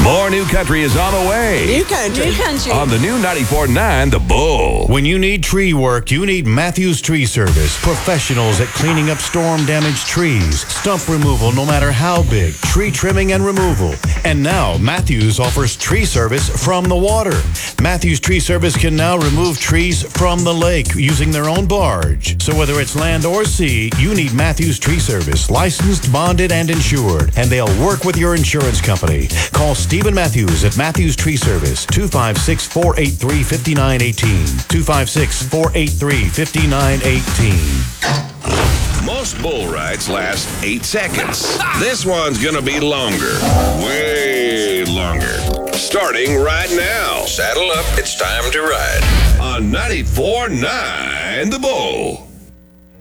More New Country is on the way. New Country. New Country. On the new 94.9 The Bull. When you need tree work, you need Matthews Tree Service. Professionals at cleaning up storm-damaged trees, stump removal no matter how big, tree trimming and removal. And now, Matthews offers tree service from the water. Matthews Tree Service can now remove trees from the lake using their own barge. So whether it's land or sea, you need Matthews Tree Service, licensed, bonded, and insured. And they'll work with your insurance company. Call Stephen Matthews at Matthews Tree Service, 256-483-5918. 256-483-5918. Most bull rides last 8 seconds. This one's gonna be longer. Way longer. Starting right now. Saddle up, it's time to ride. On 94.9 The Bull.